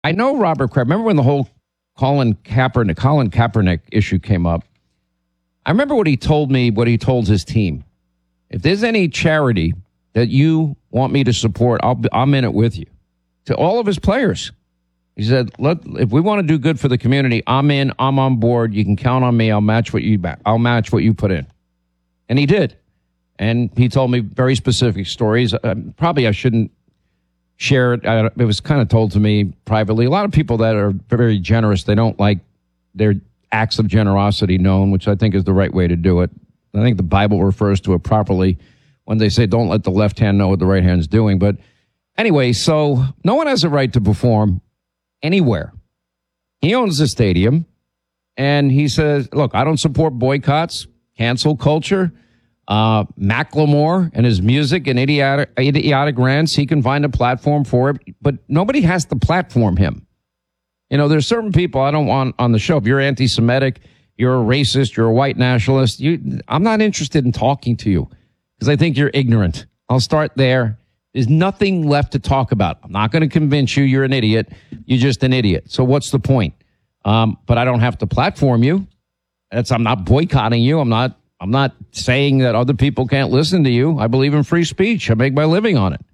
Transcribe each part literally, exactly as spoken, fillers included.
I know Robert Kraft. Remember when the whole Colin Kaepernick, Colin Kaepernick issue came up? I remember what he told me, what he told his team. If there's any charity that you want me to support, I'll be, I'm in it with you. To all of his players. He said, "Let if we want to do good for the community, I'm in, I'm on board. You can count on me. I'll match what you I'll match what you put in." And he did. And he told me very specific stories. Uh, probably I shouldn't share it. I, it was kind of told to me privately. A lot of people that are very generous, they don't like their acts of generosity known, which I think is the right way to do it. I think the Bible refers to it properly when they say don't let the left hand know what the right hand's doing. But anyway, so no one has a right to perform anywhere. He owns the stadium, and he says, look, I don't support boycotts, cancel culture. Uh, Macklemore and his music and idiotic, idiotic rants, he can find a platform for it, but nobody has to platform him. You know, there's certain people I don't want on the show. If you're anti-Semitic, you're a racist, you're a white nationalist, you, I'm not interested in talking to you because I think you're ignorant. I'll start there. There's nothing left to talk about. I'm not going to convince you you're an idiot. You're just an idiot. So what's the point? Um, but I don't have to platform you. That's, I'm not boycotting you. I'm not I'm not saying that other people can't listen to you. I believe in free speech. I make my living on it.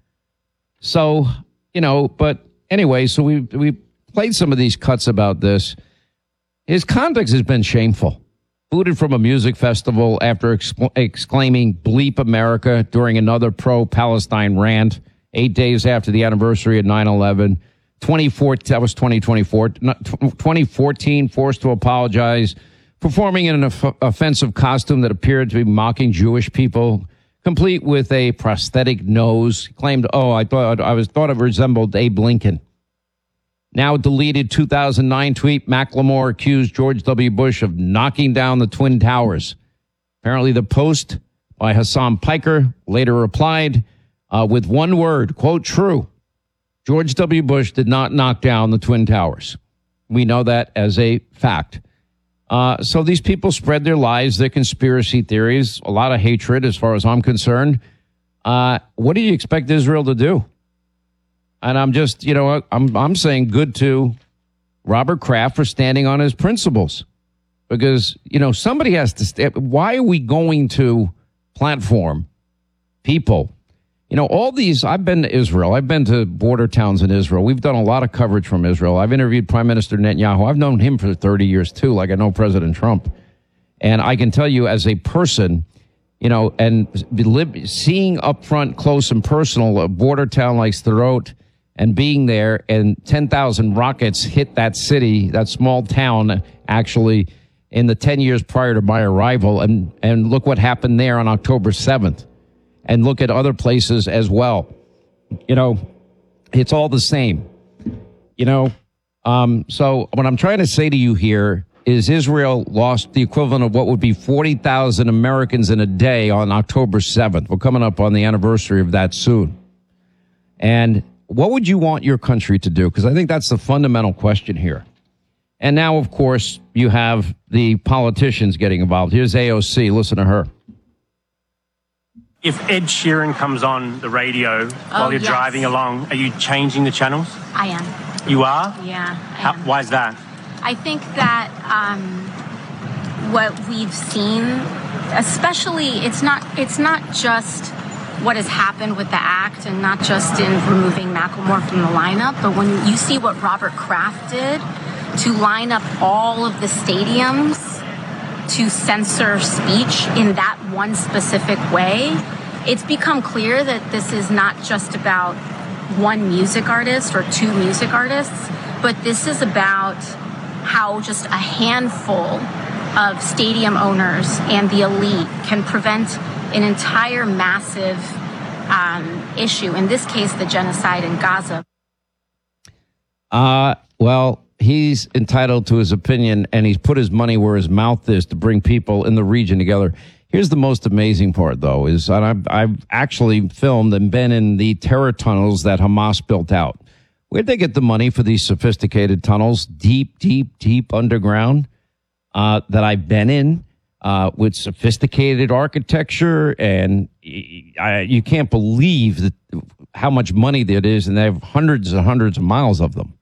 So, you know, but anyway, so we we played some of these cuts about this. His conduct has been shameful. Booted from a music festival after exc- exclaiming bleep America during another pro-Palestine rant eight days after the anniversary of nine eleven. twenty-four, that was twenty twenty-four. twenty fourteen, forced to apologize, performing in an off- offensive costume that appeared to be mocking Jewish people, complete with a prosthetic nose. He claimed, oh, I thought I was thought it resembled Abe Lincoln. Now deleted two thousand nine tweet, Macklemore accused George W. Bush of knocking down the Twin Towers. Apparently the post by Hassan Piker later replied uh, with one word, quote, true. George W. Bush did not knock down the Twin Towers. We know that as a fact. Uh, so these people spread their lies, their conspiracy theories, a lot of hatred as far as I'm concerned. Uh, what do you expect Israel to do? And I'm just, you know, I'm I'm saying good to Robert Kraft for standing on his principles. Because, you know, somebody has to stay. Why are we going to platform people? You know, all these, I've been to Israel. I've been to border towns in Israel. We've done a lot of coverage from Israel. I've interviewed Prime Minister Netanyahu. I've known him for thirty years, too, like I know President Trump. And I can tell you as a person, you know, and live, seeing up front, close and personal, a border town like Sderot, and being there, and ten thousand rockets hit that city, that small town, actually, in the ten years prior to my arrival. And, and look what happened there on October seventh. And look at other places as well. You know, it's all the same. You know, um, so what I'm trying to say to you here is Israel lost the equivalent of what would be forty thousand Americans in a day on October seventh. We're coming up on the anniversary of that soon. And what would you want your country to do? Because I think that's the fundamental question here. And now, of course, you have the politicians getting involved. Here's A O C. Listen to her. If Ed Sheeran comes on the radio oh, while you're yes. driving along, are you changing the channels? I am. You are? Yeah. How, why is that? I think that um, what we've seen, especially, it's not it's not just what has happened with the act and not just in removing Macklemore from the lineup, but when you see what Robert Kraft did to line up all of the stadiums to censor speech in that one specific way, it's become clear that this is not just about one music artist or two music artists, but this is about how just a handful of stadium owners and the elite can prevent an entire massive um, issue, in this case, the genocide in Gaza. Uh, well, he's entitled to his opinion, and he's put his money where his mouth is to bring people in the region together. Here's the most amazing part, though, is and I've, I've actually filmed and been in the terror tunnels that Hamas built out. Where'd they get the money for these sophisticated tunnels, deep, deep, deep underground, uh, that I've been in, uh, with sophisticated architecture? And I, you can't believe that, how much money that is, and they have hundreds and hundreds of miles of them.